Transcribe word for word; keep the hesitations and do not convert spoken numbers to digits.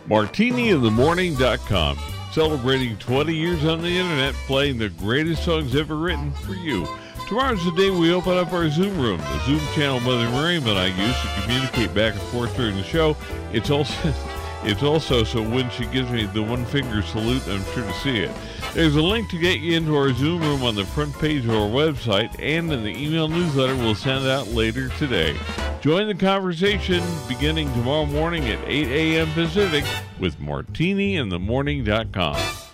martini in the morning dot com. Celebrating twenty years on the internet, playing the greatest songs ever written for you. Tomorrow's the day we open up our Zoom room, the Zoom channel Mother Miriam and I use to communicate back and forth during the show. It's also, it's also so when she gives me the one finger salute, I'm sure to see it. There's a link to get you into our Zoom room on the front page of our website and in the email newsletter we'll send out later today. Join the conversation beginning tomorrow morning at eight a.m. Pacific with martini in the morning dot com.